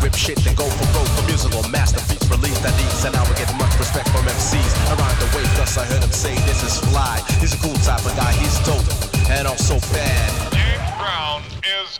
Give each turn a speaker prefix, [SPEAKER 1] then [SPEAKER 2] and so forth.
[SPEAKER 1] Rip shit then go for broke. For musical masterpiece release that needs. And I will get much respect from MCs around the way. Thus I heard him say this is fly. He's a cool type of guy, he's dope and also bad.